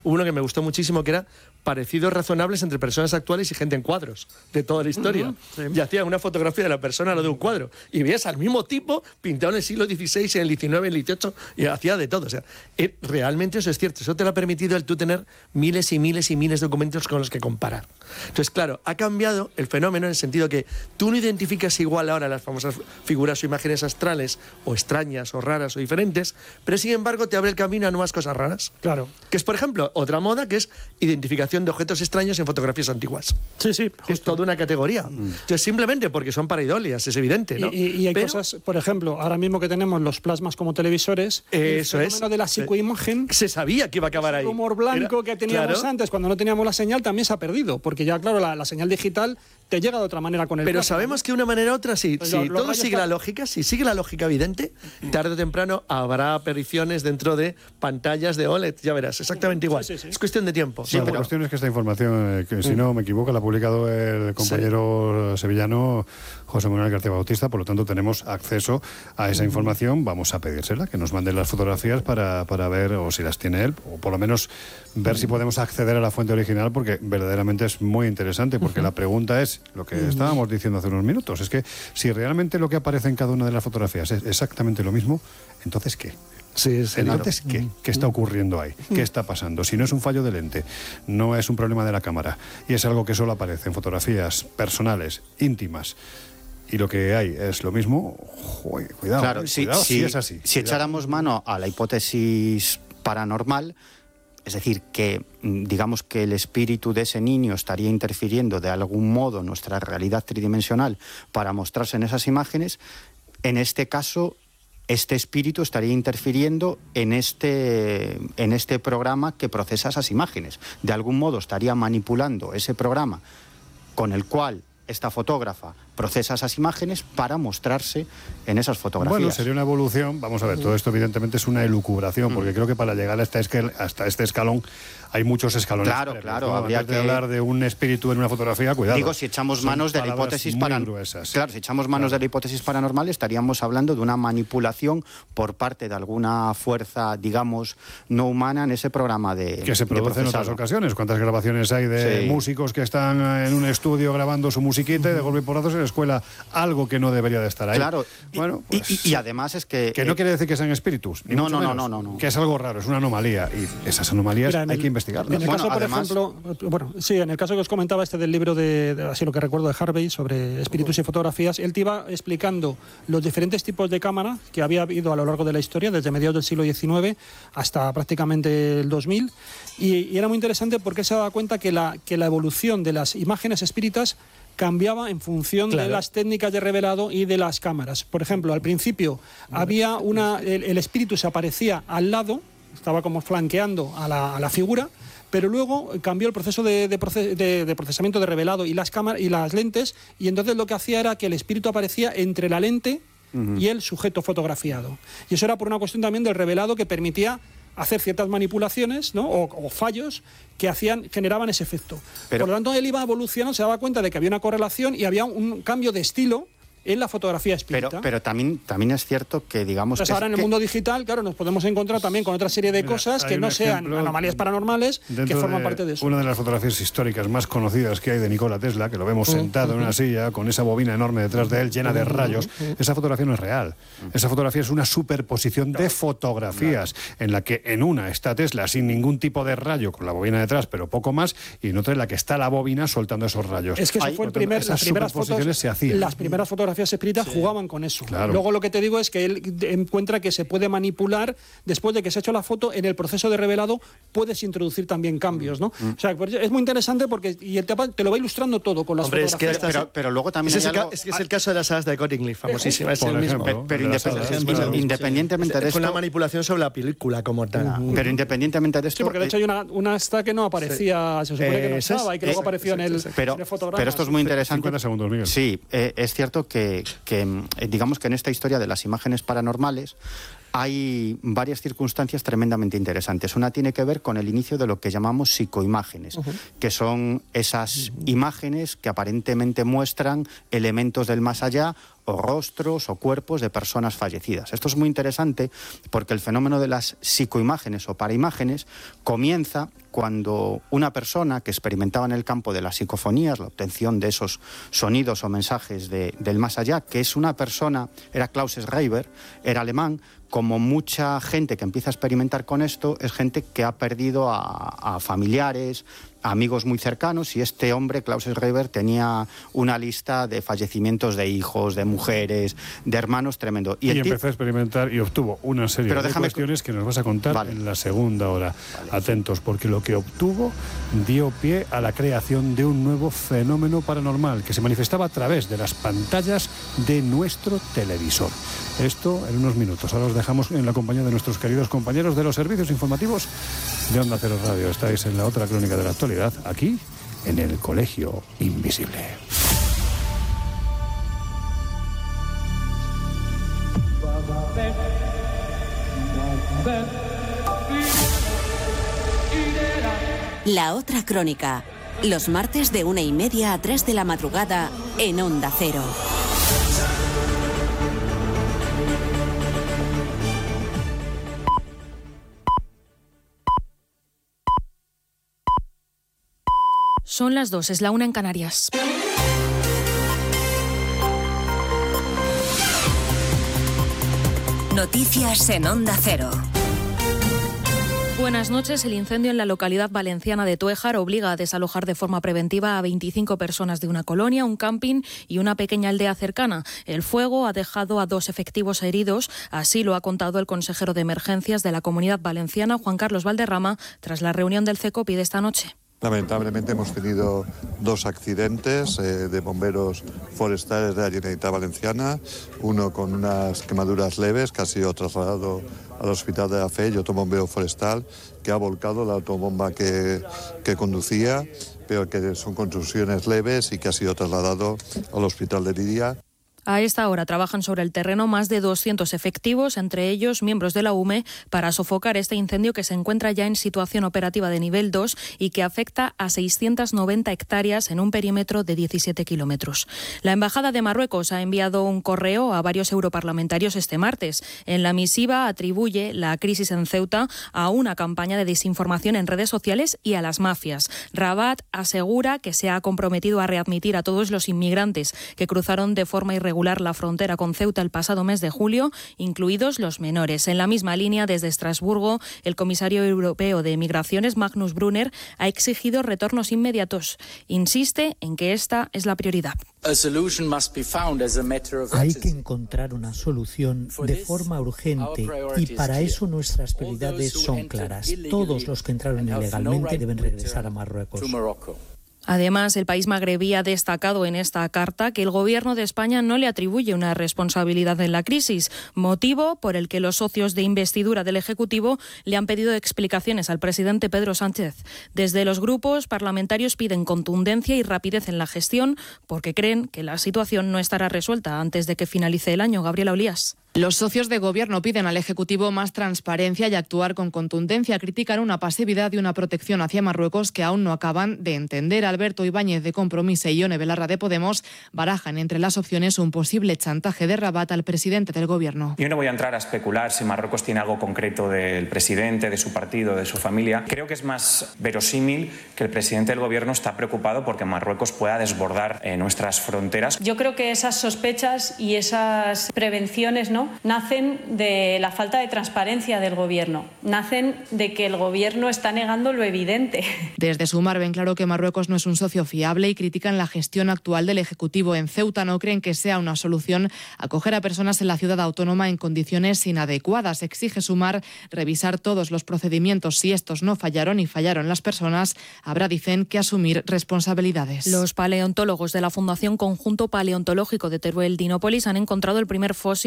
Uno que me gustó muchísimo, que era parecidos razonables entre personas actuales y gente en cuadros de toda la historia. Sí. Y hacía una fotografía de la persona, lo de un cuadro, y veías al mismo tipo pintado en el siglo XVI, en el XIX, en el XVIII, y hacía de todo. O sea, realmente eso es cierto. Eso te lo ha permitido el tú tener miles y miles y miles de documentos con los que comparar. Entonces, claro, ha cambiado el fenómeno en el sentido que tú no identificas igual ahora las famosas figuras o imágenes astrales, o extrañas, o raras, o diferentes, pero sin embargo te abre el camino a nuevas cosas raras. Claro. Que es, por ejemplo, otra moda, que es identificación de objetos extraños en fotografías antiguas. Sí, sí. Justo. Es toda una categoría. Entonces, simplemente porque son pareidolias, es evidente, ¿no? Y hay cosas, por ejemplo, ahora mismo que tenemos los plasmas como televisores, eso el fenómeno de la psicoimagen, se sabía que iba a acabar ahí. El humor blanco que teníamos antes, cuando no teníamos la señal, también se ha perdido, porque ya, claro, la señal digital te llega de otra manera con el Pero plasma, sabemos que de una manera u otra, si todo sigue la lógica, si sigue la lógica evidente, tarde o temprano habrá apariciones dentro de pantallas de OLED, ya verás, exactamente igual. Sí. Es cuestión de tiempo. Sí, pero la cuestión es que esta información, que si no me equivoco, la ha publicado el compañero sevillano José Manuel García Bautista, por lo tanto tenemos acceso a esa información. Vamos a pedírsela, que nos manden las fotografías para ver, o si las tiene él, o por lo menos ver si podemos acceder a la fuente original, porque verdaderamente es muy interesante, porque la pregunta es lo que estábamos diciendo hace unos minutos, es que si realmente lo que aparece en cada una de las fotografías es exactamente lo mismo, ¿entonces qué? Sí, entonces, claro. ¿Qué está ocurriendo ahí? ¿Qué está pasando? Si no es un fallo de lente, no es un problema de la cámara, y es algo que solo aparece en fotografías personales, íntimas, y lo que hay es lo mismo, cuidado. Claro, cuidado, si es así. Si echáramos mano a la hipótesis paranormal, es decir, que digamos que el espíritu de ese niño estaría interfiriendo de algún modo en nuestra realidad tridimensional para mostrarse en esas imágenes, en este caso este espíritu estaría interfiriendo en este programa que procesa esas imágenes. De algún modo estaría manipulando ese programa con el cual esta fotógrafa procesa esas imágenes para mostrarse en esas fotografías. Bueno, sería una evolución. Vamos a ver, todo esto evidentemente es una elucubración, porque creo que para llegar hasta este escalón hay muchos escalones. Claro, ¿no? habría Antes que de hablar de un espíritu en una fotografía, cuidado. Digo, si echamos manos de la hipótesis paranormal. Claro, si echamos manos de la hipótesis paranormal, estaríamos hablando de una manipulación por parte de alguna fuerza, digamos, no humana en ese programa de que se produce en otras ocasiones. ¿Cuántas grabaciones hay de músicos que están en un estudio grabando su musiquita y de golpe y porrazo se les cuela algo que no debería de estar ahí? Claro, bueno, pues, y además es que... Que no quiere decir que sean espíritus. No. Que es algo raro, es una anomalía. Y esas anomalías hay que investigarlas. En el caso, por ejemplo, en el caso que os comentaba del libro así lo que recuerdo de Harvey sobre espíritus y fotografías, él te iba explicando los diferentes tipos de cámara que había habido a lo largo de la historia, desde mediados del siglo XIX hasta prácticamente el 2000, y era muy interesante porque se daba cuenta que la evolución de las imágenes espíritas cambiaba en función de las técnicas de revelado y de las cámaras. Por ejemplo, al principio había el espíritu se aparecía al lado, estaba como flanqueando a la figura, pero luego cambió el proceso de procesamiento de revelado y las cámaras y las lentes, y entonces lo que hacía era que el espíritu aparecía entre la lente y el sujeto fotografiado. Y eso era por una cuestión también del revelado que permitía hacer ciertas manipulaciones, ¿no? o fallos que generaban ese efecto. Por lo tanto, él iba evolucionando, se daba cuenta de que había una correlación y había un cambio de estilo en la fotografía espírita. Pero también es cierto que, digamos... Entonces, ahora en el mundo digital, claro, nos podemos encontrar también con otra serie de cosas que no sean anomalías paranormales, que forman parte de eso. Una de las fotografías históricas más conocidas que hay de Nikola Tesla, que lo vemos sentado en una silla con esa bobina enorme detrás de él, llena de rayos, esa fotografía no es real. Esa fotografía es una superposición de fotografías, en la que en una está Tesla sin ningún tipo de rayo, con la bobina detrás, pero poco más, y en otra en la que está la bobina soltando esos rayos. Es que eso fue las primeras fotos, se hacían. Las primeras fotografías espíritas jugaban con eso. Claro. Luego lo que te digo es que él encuentra que se puede manipular después de que se ha hecho la foto. En el proceso de revelado puedes introducir también cambios, ¿no? O sea, es muy interesante porque te lo va ilustrando todo con las fotografías. Pero luego también es el caso de las salas de Cottingley, famosísima. Es el mismo. Pero independientemente de esto... Con la manipulación sobre la película como tal. Pero independientemente de esto... Sí, porque de hecho hay una hasta que no aparecía, se supone que no estaba y que luego apareció en el fotograma. Pero esto es muy interesante. 50 segundos, Miguel. Sí, es cierto que digamos que en esta historia de las imágenes paranormales, hay varias circunstancias tremendamente interesantes. Una tiene que ver con el inicio de lo que llamamos psicoimágenes, que son esas imágenes que aparentemente muestran elementos del más allá, o rostros o cuerpos de personas fallecidas. Esto es muy interesante porque el fenómeno de las psicoimágenes o paraimágenes comienza cuando una persona que experimentaba en el campo de las psicofonías, la obtención de esos sonidos o mensajes del más allá, que es una persona, era Klaus Schreiber, era alemán, como mucha gente que empieza a experimentar con esto, es gente que ha perdido a familiares, a amigos muy cercanos, y este hombre, Klaus Schreiber, tenía una lista de fallecimientos de hijos, de mujeres, de hermanos tremendo. Y empezó a experimentar y obtuvo una serie de cuestiones que nos vas a contar en la segunda hora. Atentos, porque lo que obtuvo dio pie a la creación de un nuevo fenómeno paranormal que se manifestaba a través de las pantallas de nuestro televisor. Esto en unos minutos. Ahora os dejamos en la compañía de nuestros queridos compañeros de los servicios informativos de Onda Cero Radio. Estáis en la otra crónica de la actualidad, aquí en el Colegio Invisible. La otra crónica, los martes de 1:30 a 3 de la madrugada en Onda Cero. Son las 2, es la 1 en Canarias. Noticias en Onda Cero. Buenas noches. El incendio en la localidad valenciana de Tuéjar obliga a desalojar de forma preventiva a 25 personas de una colonia, un camping y una pequeña aldea cercana. El fuego ha dejado a 2 efectivos heridos. Así lo ha contado el consejero de Emergencias de la Comunidad Valenciana, Juan Carlos Valderrama, tras la reunión del CECOPI de esta noche. Lamentablemente hemos tenido 2 accidentes de bomberos forestales de la Generalitat Valenciana, uno con unas quemaduras leves que ha sido trasladado al Hospital de la Fe, y otro bombero forestal que ha volcado la autobomba que conducía, pero que son contusiones leves y que ha sido trasladado al Hospital de Lidia. A esta hora trabajan sobre el terreno más de 200 efectivos, entre ellos miembros de la UME, para sofocar este incendio que se encuentra ya en situación operativa de nivel 2 y que afecta a 690 hectáreas en un perímetro de 17 kilómetros. La Embajada de Marruecos ha enviado un correo a varios europarlamentarios este martes. En la misiva atribuye la crisis en Ceuta a una campaña de desinformación en redes sociales y a las mafias. Rabat asegura que se ha comprometido a readmitir a todos los inmigrantes que cruzaron de forma irregular la frontera con Ceuta el pasado mes de julio, incluidos los menores. En la misma línea, desde Estrasburgo, el comisario europeo de Migraciones, Magnus Brunner, ha exigido retornos inmediatos. Insiste en que esta es la prioridad. Hay que encontrar una solución de forma urgente y para eso nuestras prioridades son claras. Todos los que entraron ilegalmente deben regresar a Marruecos. Además, el país magrebí ha destacado en esta carta que el Gobierno de España no le atribuye una responsabilidad en la crisis, motivo por el que los socios de investidura del Ejecutivo le han pedido explicaciones al presidente Pedro Sánchez. Desde los grupos parlamentarios piden contundencia y rapidez en la gestión porque creen que la situación no estará resuelta antes de que finalice el año. Gabriela Olías. Los socios de Gobierno piden al Ejecutivo más transparencia y actuar con contundencia. Critican una pasividad y una protección hacia Marruecos que aún no acaban de entender. Alberto Ibáñez de Compromís y Ione Belarra de Podemos barajan entre las opciones un posible chantaje de Rabat al presidente del Gobierno. Yo no voy a entrar a especular si Marruecos tiene algo concreto del presidente, de su partido, de su familia. Creo que es más verosímil que el presidente del Gobierno está preocupado porque Marruecos pueda desbordar nuestras fronteras. Yo creo que esas sospechas y esas prevenciones, nacen de la falta de transparencia del Gobierno, nacen de que el Gobierno está negando lo evidente. Desde Sumar ven claro que Marruecos no es un socio fiable y critican la gestión actual del Ejecutivo. En Ceuta no creen que sea una solución acoger a personas en la ciudad autónoma en condiciones inadecuadas. Exige Sumar revisar todos los procedimientos. Si estos no fallaron y fallaron las personas, habrá, dicen, que asumir responsabilidades. Los paleontólogos de la Fundación Conjunto Paleontológico de Teruel Dinópolis han encontrado el primer fósil de Diplodocus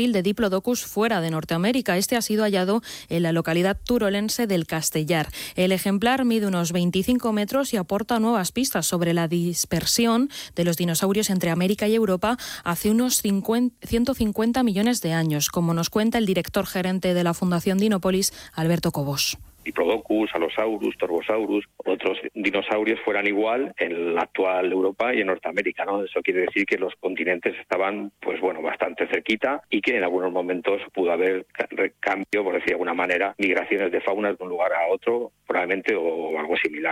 Diplodocus fuera de Norteamérica. Este ha sido hallado en la localidad turolense del Castellar. El ejemplar mide unos 25 metros y aporta nuevas pistas sobre la dispersión de los dinosaurios entre América y Europa hace unos 150 millones de años, como nos cuenta el director gerente de la Fundación Dinópolis, Alberto Cobos. Diplodocus, Allosaurus, Torvosaurus, otros dinosaurios fueran igual en la actual Europa y en Norteamérica, ¿no? Eso quiere decir que los continentes estaban, pues bueno, bastante cerquita y que en algunos momentos pudo haber cambio, por decir de alguna manera, migraciones de faunas de un lugar a otro, probablemente, o algo similar.